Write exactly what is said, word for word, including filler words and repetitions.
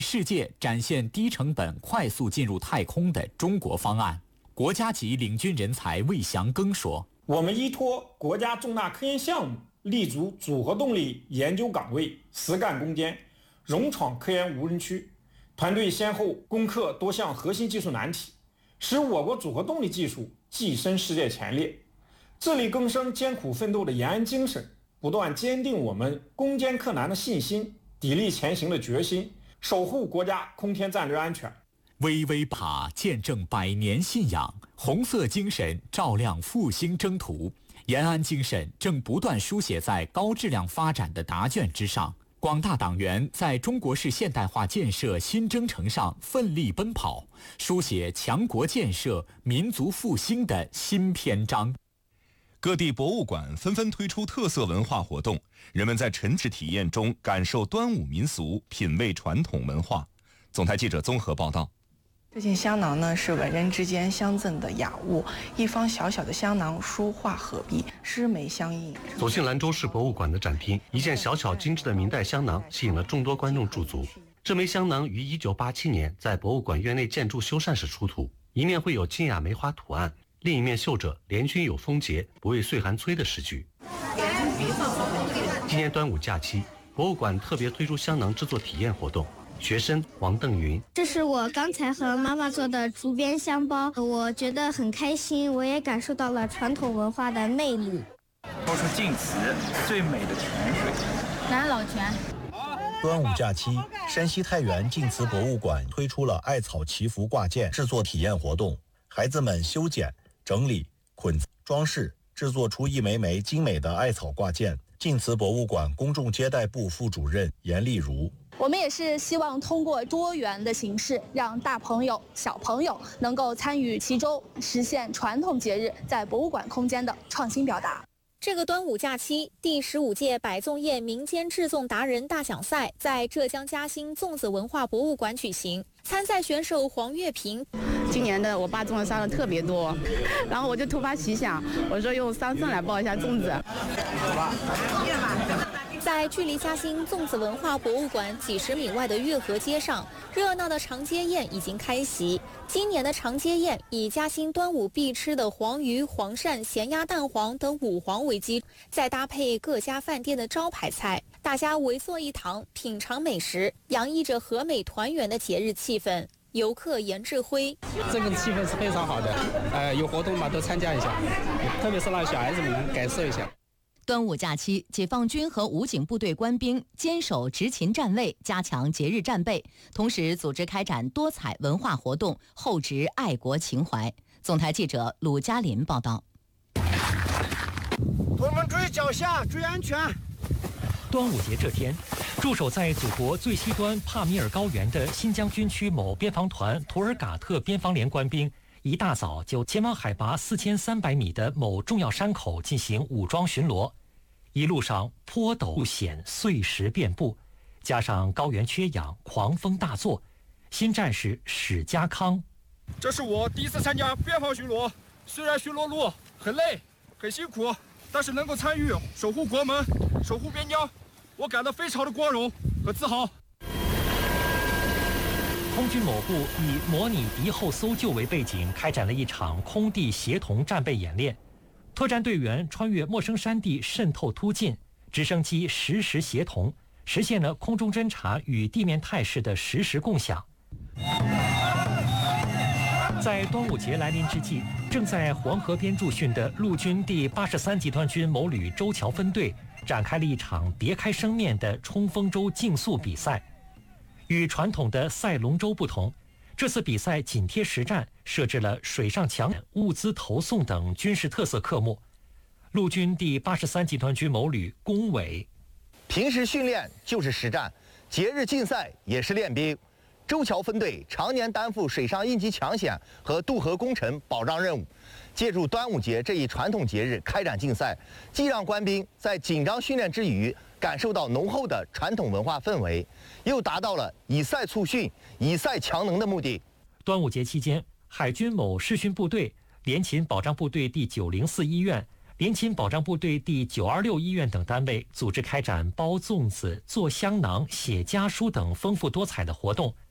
世界展现低成本快速进入太空的中国方案。国家级领军人才魏祥庚说：“ 我们依托国家重大科研项目，立足组合动力研究岗位，实干攻坚，勇闯科研无人区。团队先后攻克多项核心技术难题，使我国组合动力技术跻身世界前列。自力更生、艰苦奋斗的延安精神，不断坚定我们攻坚克难的信心，砥砺前行的决心，守护国家空天战略安全。” 巍巍塔见证百年信仰，红色精神照亮复兴征途。延安精神正不断书写在高质量发展的答卷之上。广大党员在中国式现代化建设新征程上奋力奔跑，书写强国建设、民族复兴的新篇章。 各地博物馆纷纷推出特色文化活动，人们在沉浸体验中感受端午民俗，品味传统文化。总台记者综合报道。 这件香囊呢，是文人之间相赠的雅物，一方小小的香囊，书画合璧，诗眉相映。 走进兰州市博物馆的展厅，一件小巧精致的明代香囊吸引了众多观众驻足。这枚香囊于一九八七年在博物馆院内建筑修缮时出土，一面绘有清雅梅花图案，另一面绣着“联军有风节，不畏岁寒催”的诗句。今年端午假期，博物馆特别推出香囊制作体验活动。学生王邓云： 这是我刚才和妈妈做的竹编香包，我觉得很开心，我也感受到了传统文化的魅力。 说出晋祠最美的泉水， 南老泉。 端午假期，山西太原晋祠博物馆推出了艾草祈福挂件制作体验活动，孩子们修剪、整理、捆装饰，制作出一枚枚精美的艾草挂件。晋祠博物馆公众接待部副主任严丽如： 我们也是希望通过多元的形式，让大朋友、小朋友能够参与其中，实现传统节日在博物馆空间的创新表达。 这个端午假期，第十五届百粽宴民间制粽达人大奖赛在浙江嘉兴粽子文化博物馆举行。参赛选手黄月平： 今年的我爸粽子烧的特别多，然后我就突发奇想，我说用桑葚来包一下粽子。 在距离嘉兴粽子文化博物馆几十米外的月河街上，热闹的长街宴已经开席。今年的长街宴以嘉兴端午必吃的黄鱼、黄鳝、咸鸭蛋黄等五黄为基，再搭配各家饭店的招牌菜，大家围坐一堂，品尝美食，洋溢着和美团圆的节日气氛。游客严志辉： 这个气氛是非常好的，呃，有活动嘛都参加一下，特别是让小孩子们感受一下。 端午假期，解放军和武警部队官兵坚守执勤站位，加强节日战备，同时组织开展多彩文化活动，厚植爱国情怀。总台记者鲁嘉林报道。 同志们注意脚下，注意安全。 端午节这天，驻守在祖国最西端帕米尔高原的新疆军区某边防团图尔嘎特边防连官兵一大早就前往海拔四千三百米的某重要山口进行武装巡逻，一路上坡陡险，碎石遍布，加上高原缺氧，狂风大作。新战士史家康： 这是我第一次参加边防巡逻，虽然巡逻路很累很辛苦，但是能够参与守护国门、守护边疆，我感到非常的光荣和自豪。 空军某部以模拟敌后搜救为背景，开展了一场空地协同战备演练。特战队员穿越陌生山地，渗透突进，直升机实时协同，实现了空中侦察与地面态势的实时共享。在端午节来临之际，正在黄河边驻训的陆军第八十三集团军某旅周桥分队展开了一场别开生面的冲锋舟竞速比赛。与传统的赛龙舟不同，这次比赛紧贴实战，设置了水上抢物资投送等军事特色科目。陆军第八十三集团军某旅龚伟： 平时训练就是实战，节日竞赛也是练兵。周桥分队常年担负水上应急抢险和渡河工程保障任务，借助端午节这一传统节日开展竞赛，既让官兵在紧张训练之余感受到浓厚的传统文化氛围，又达到了以赛促训、以赛强能的目的。 端午节期间，海军某视训部队、联勤保障部队第九零四医院、 联勤保障部队第九二六医院等单位组织开展包粽子、做香囊、写家书等丰富多彩的活动，